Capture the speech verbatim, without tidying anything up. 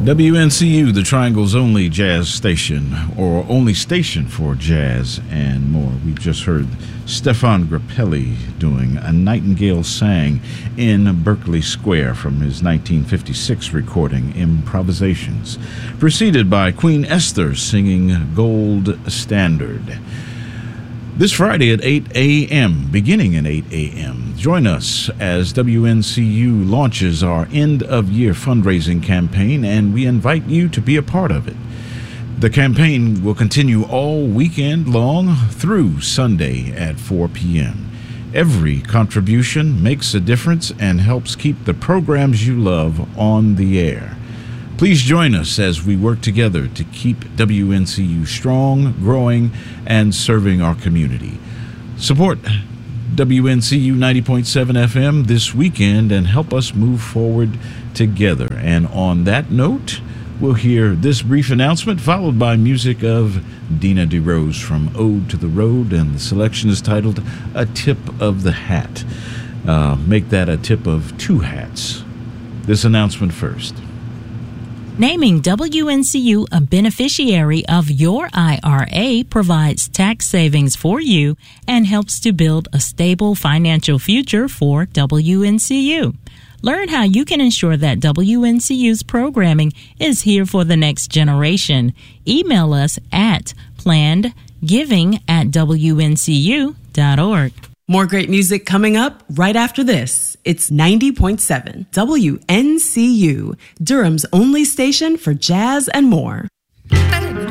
W N C U, the Triangle's only jazz station, or only station for jazz and more. We just heard Stefan Grappelli doing A Nightingale Sang in Berkeley Square from his nineteen fifty-six recording, Improvisations, preceded by Queen Esther singing Gold Standard. This Friday at eight a.m., beginning at eight a.m., join us as W N C U launches our end-of-year fundraising campaign, and we invite you to be a part of it. The campaign will continue all weekend long through Sunday at four p.m. Every contribution makes a difference and helps keep the programs you love on the air. Please join us as we work together to keep W N C U strong, growing, and serving our community. Support W N C U ninety point seven F M this weekend and help us move forward together. And on that note, we'll hear this brief announcement followed by music of Dina DeRose from Ode to the Road, and the selection is titled A Tip of the Hat. Uh, make that a tip of two hats. This announcement first. Naming W N C U a beneficiary of your I R A provides tax savings for you and helps to build a stable financial future for W N C U. Learn how you can ensure that W N C U's programming is here for the next generation. Email us at plannedgiving at W N C U dot org. More great music coming up right after this. It's ninety point seven W N C U, Durham's only station for jazz and more.